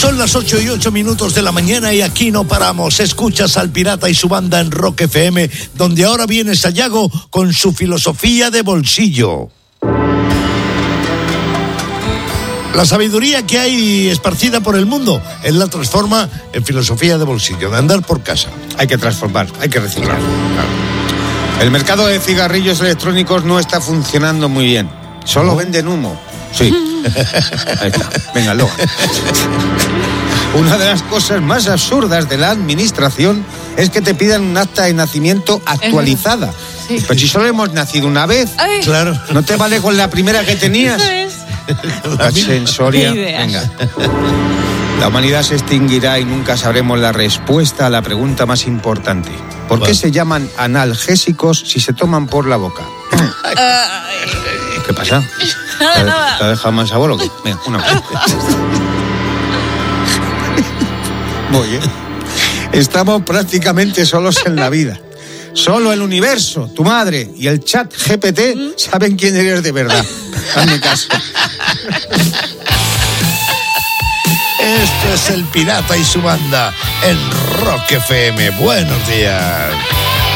Son las 8:08 de la mañana y aquí no paramos. Escuchas al Pirata y su banda en Rock FM, donde ahora viene Sayago con su filosofía de bolsillo. La sabiduría que hay esparcida por el mundo, él la transforma en filosofía de bolsillo, de andar por casa. Hay que transformar, hay que reciclar. Claro. El mercado de cigarrillos electrónicos no está funcionando muy bien. Solo venden humo. Sí. Ahí está. Venga, luego. Una de las cosas más absurdas de la administración es que te pidan un acta de nacimiento actualizada. Sí. Pero si solo hemos nacido una vez, claro, ¿no te vale con la primera que tenías? Eso es. La sensoria. Venga. La humanidad se extinguirá y nunca sabremos la respuesta a la pregunta más importante. ¿Por qué se llaman analgésicos si se toman por la boca? ¿Qué pasa? Nada. ¿Te ha dejado más sabor o qué? Venga, una más. Voy, Estamos prácticamente solos en la vida. Solo el universo, tu madre y el chat GPT saben quién eres de verdad. Hazme caso. Esto es el Pirata y su banda en Rock FM. Buenos días.